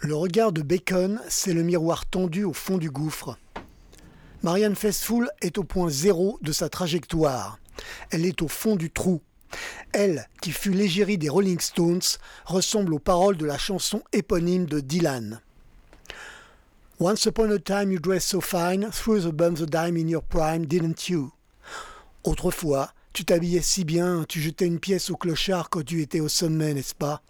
Le regard de Bacon, c'est le miroir tendu au fond du gouffre. Marianne Faithfull est au point zéro de sa trajectoire. Elle est au fond du trou. Elle, qui fut l'égérie des Rolling Stones, ressemble aux paroles de la chanson éponyme de Dylan. Once upon a time you dressed so fine, threw the bums a dime in your prime, didn't you? Autrefois, tu t'habillais si bien, tu jetais une pièce au clochard quand tu étais au sommet, n'est-ce pas?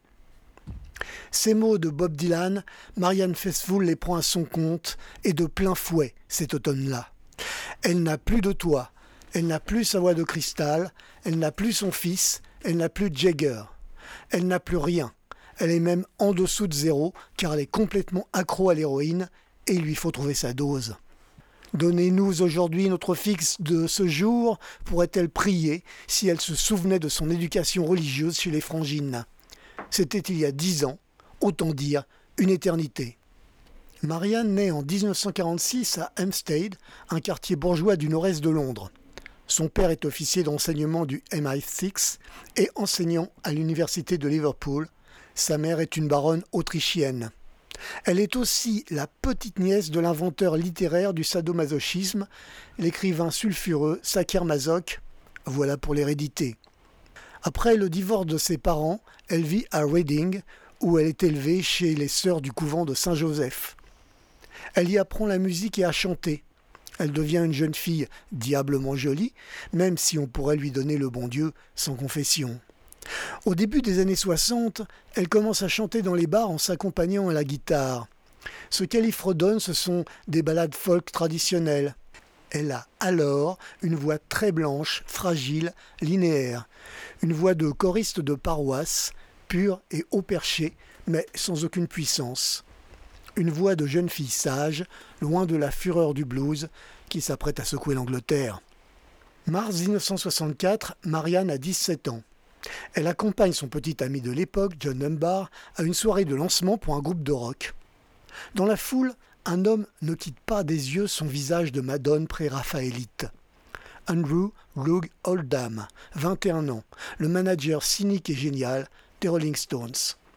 Ces mots de Bob Dylan, Marianne Faithfull les prend à son compte et de plein fouet cet automne-là. Elle n'a plus de toit, elle n'a plus sa voix de cristal, elle n'a plus son fils, elle n'a plus Jagger. Elle n'a plus rien, elle est même en dessous de zéro car elle est complètement accro à l'héroïne et il lui faut trouver sa dose. Donnez-nous aujourd'hui notre fixe de ce jour, pourrait-elle prier si elle se souvenait de son éducation religieuse chez les Frangines. C'était il y a 10 ans, autant dire une éternité. Marianne naît en 1946 à Hampstead, un quartier bourgeois du nord-est de Londres. Son père est officier d'enseignement du MI6 et enseignant à l'université de Liverpool. Sa mère est une baronne autrichienne. Elle est aussi la petite-nièce de l'inventeur littéraire du sadomasochisme, l'écrivain sulfureux Sacher Masoch. Voilà pour l'hérédité. Après le divorce de ses parents, elle vit à Reading, où elle est élevée chez les sœurs du couvent de Saint-Joseph. Elle y apprend la musique et à chanter. Elle devient une jeune fille diablement jolie, même si on pourrait lui donner le bon Dieu sans confession. Au début des années 60, elle commence à chanter dans les bars en s'accompagnant à la guitare. Ce qu'elle y fredonne, ce sont des ballades folk traditionnelles. Elle a alors une voix très blanche, fragile, linéaire. Une voix de choriste de paroisse, pure et haut perché, mais sans aucune puissance. Une voix de jeune fille sage, loin de la fureur du blues, qui s'apprête à secouer l'Angleterre. Mars 1964, Marianne a 17 ans. Elle accompagne son petit ami de l'époque, John Dunbar, à une soirée de lancement pour un groupe de rock. Dans la foule, un homme ne quitte pas des yeux son visage de Madone pré-raphaélite. Andrew Loog Oldham, 21 ans, le manager cynique et génial des Rolling Stones.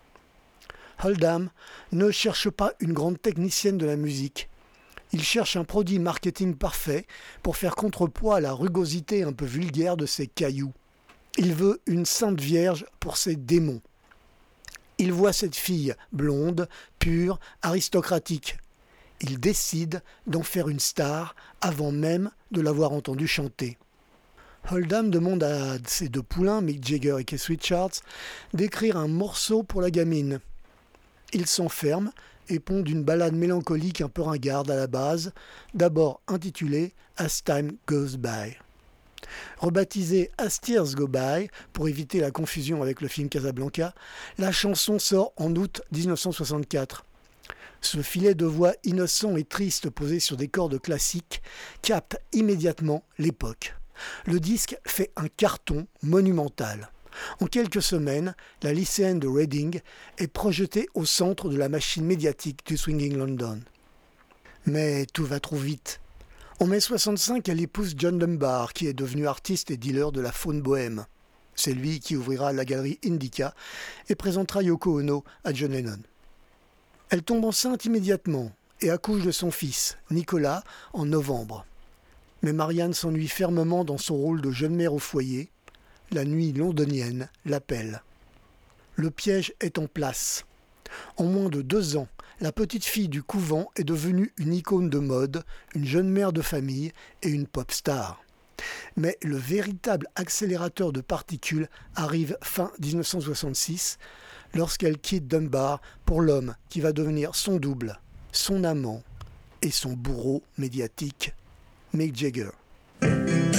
Oldham ne cherche pas une grande technicienne de la musique. Il cherche un produit marketing parfait pour faire contrepoids à la rugosité un peu vulgaire de ses cailloux. Il veut une sainte vierge pour ses démons. Il voit cette fille blonde, pure, aristocratique. Il décide d'en faire une star avant même de l'avoir entendue chanter. Oldham demande à ses deux poulains, Mick Jagger et Keith Richards, d'écrire un morceau pour la gamine. Ils s'enferment et pondent une ballade mélancolique un peu ringarde à la base, d'abord intitulée « As Time Goes By ». Rebaptisée « As Tears Go By » pour éviter la confusion avec le film Casablanca, la chanson sort en août 1964. Ce filet de voix innocent et triste posé sur des cordes classiques capte immédiatement l'époque. Le disque fait un carton monumental. En quelques semaines, la lycéenne de Reading est projetée au centre de la machine médiatique du Swinging London. Mais tout va trop vite. En mai 65, elle épouse John Dunbar, qui est devenu artiste et dealer de la faune bohème. C'est lui qui ouvrira la galerie Indica et présentera Yoko Ono à John Lennon. Elle tombe enceinte immédiatement et accouche de son fils, Nicolas, en novembre. Mais Marianne s'ennuie fermement dans son rôle de jeune mère au foyer. La nuit londonienne l'appelle. Le piège est en place. En moins de 2 ans, la petite fille du couvent est devenue une icône de mode, une jeune mère de famille et une pop star. Mais le véritable accélérateur de particules arrive fin 1966, lorsqu'elle quitte Dunbar pour l'homme qui va devenir son double, son amant et son bourreau médiatique, Mick Jagger.